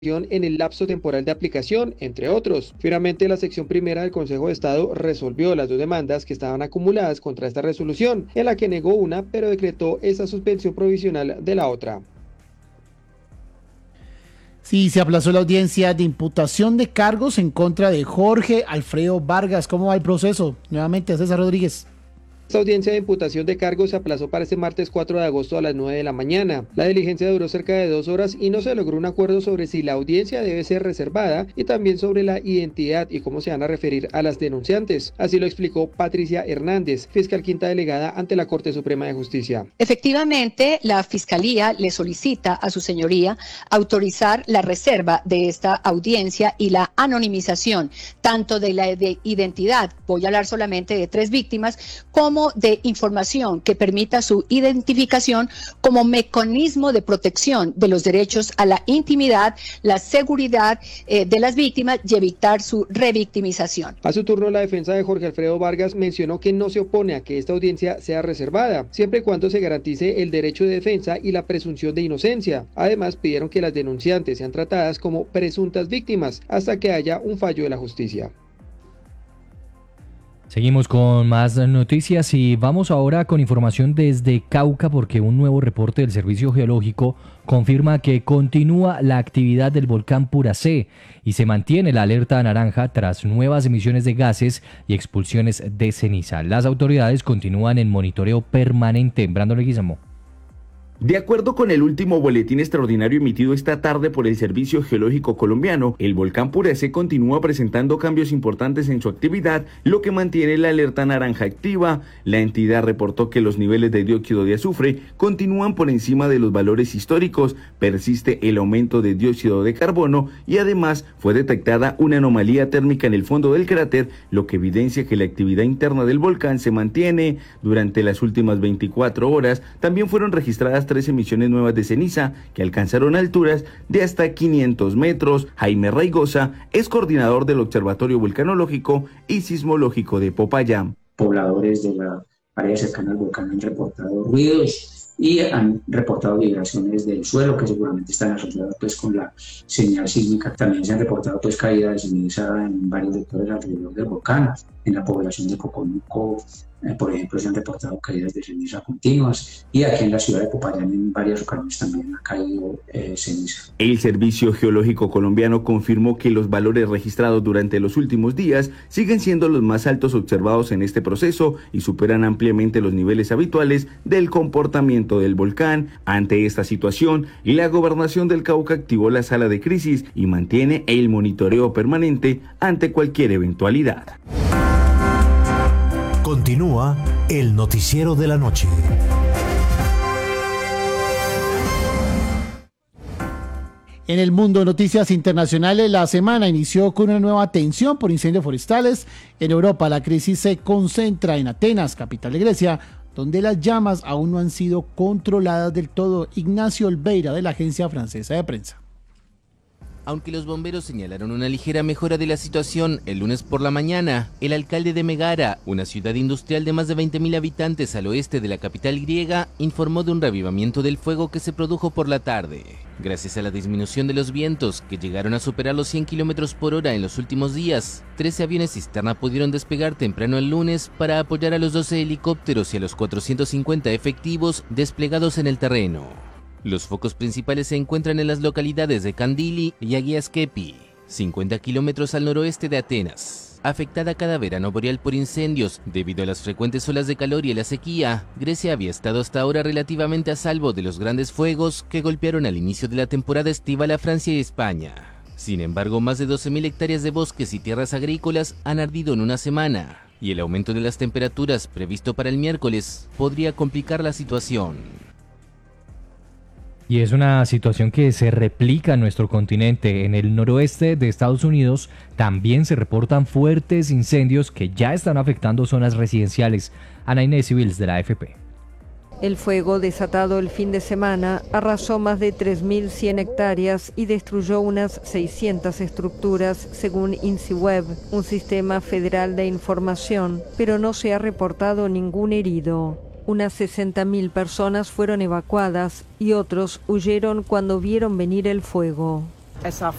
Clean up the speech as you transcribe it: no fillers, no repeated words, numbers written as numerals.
en el lapso temporal de aplicación, entre otros. Finalmente, la sección primera del Consejo de Estado resolvió las dos demandas que estaban acumuladas contra esta resolución, en la que negó una, pero decretó esa suspensión provisional de la otra. Sí, se aplazó la audiencia de imputación de cargos en contra de Jorge Alfredo Vargas. ¿Cómo va el proceso? Nuevamente, César Rodríguez. Esta audiencia de imputación de cargos se aplazó para este martes 4 de agosto a las 9 de la mañana. La diligencia duró cerca de 2 horas y no se logró un acuerdo sobre si la audiencia debe ser reservada y también sobre la identidad y cómo se van a referir a las denunciantes. Así lo explicó Patricia Hernández, fiscal quinta delegada ante la Corte Suprema de Justicia. Efectivamente, la Fiscalía le solicita a su señoría autorizar la reserva de esta audiencia y la anonimización, tanto de la identidad, voy a hablar solamente de 3 víctimas, como de información que permita su identificación como mecanismo de protección de los derechos a la intimidad, la seguridad de las víctimas y evitar su revictimización. A su turno, la defensa de Jorge Alfredo Vargas mencionó que no se opone a que esta audiencia sea reservada, siempre y cuando se garantice el derecho de defensa y la presunción de inocencia. Además, pidieron que las denunciantes sean tratadas como presuntas víctimas hasta que haya un fallo de la justicia. Seguimos con más noticias y vamos ahora con información desde Cauca porque un nuevo reporte del Servicio Geológico confirma que continúa la actividad del volcán Puracé y se mantiene la alerta naranja tras nuevas emisiones de gases y expulsiones de ceniza. Las autoridades continúan en monitoreo permanente. Brandon Leguizamo. De acuerdo con el último boletín extraordinario emitido esta tarde por el Servicio Geológico Colombiano, el volcán Puracé continúa presentando cambios importantes en su actividad, lo que mantiene la alerta naranja activa. La entidad reportó que los niveles de dióxido de azufre continúan por encima de los valores históricos, persiste el aumento de dióxido de carbono y además fue detectada una anomalía térmica en el fondo del cráter, lo que evidencia que la actividad interna del volcán se mantiene. Durante las últimas 24 horas también fueron registradas 3 emisiones nuevas de ceniza que alcanzaron alturas de hasta 500 metros. Jaime Raigosa es coordinador del Observatorio Vulcanológico y Sismológico de Popayán. Pobladores de la área cercana al volcán han reportado ruidos y han reportado vibraciones del suelo que seguramente están asociadas pues con la señal sísmica. También se han reportado pues caídas de ceniza en varios sectores alrededor del volcán. En la población de Coconuco, por ejemplo, se han reportado caídas de ceniza continuas y aquí en la ciudad de Popayán en varias ocasiones también ha caído ceniza. El Servicio Geológico Colombiano confirmó que los valores registrados durante los últimos días siguen siendo los más altos observados en este proceso y superan ampliamente los niveles habituales del comportamiento del volcán. Ante esta situación, la Gobernación del Cauca activó la sala de crisis y mantiene el monitoreo permanente ante cualquier eventualidad. Continúa el noticiero de la noche. En el mundo de noticias internacionales, la semana inició con una nueva tensión por incendios forestales. En Europa, la crisis se concentra en Atenas, capital de Grecia, donde las llamas aún no han sido controladas del todo. Ignacio Olveira, de la Agencia Francesa de Prensa. Aunque los bomberos señalaron una ligera mejora de la situación el lunes por la mañana, el alcalde de Megara, una ciudad industrial de más de 20.000 habitantes al oeste de la capital griega, informó de un reavivamiento del fuego que se produjo por la tarde. Gracias a la disminución de los vientos, que llegaron a superar los 100 km por hora en los últimos días, 13 aviones cisterna pudieron despegar temprano el lunes para apoyar a los 12 helicópteros y a los 450 efectivos desplegados en el terreno. Los focos principales se encuentran en las localidades de Kandili y Agiaskepi, 50 kilómetros al noroeste de Atenas. Afectada cada verano boreal por incendios debido a las frecuentes olas de calor y a la sequía, Grecia había estado hasta ahora relativamente a salvo de los grandes fuegos que golpearon al inicio de la temporada estival a Francia y España. Sin embargo, más de 12.000 hectáreas de bosques y tierras agrícolas han ardido en una semana, y el aumento de las temperaturas previsto para el miércoles podría complicar la situación. Y es una situación que se replica en nuestro continente. En el noroeste de Estados Unidos también se reportan fuertes incendios que ya están afectando zonas residenciales. Ana Inés Civils, de la AFP. El fuego desatado el fin de semana arrasó más de 3.100 hectáreas y destruyó unas 600 estructuras, según INCIWeb, un sistema federal de información, pero no se ha reportado ningún herido. Unas 60.000 personas fueron evacuadas y otros huyeron cuando vieron venir el fuego. esa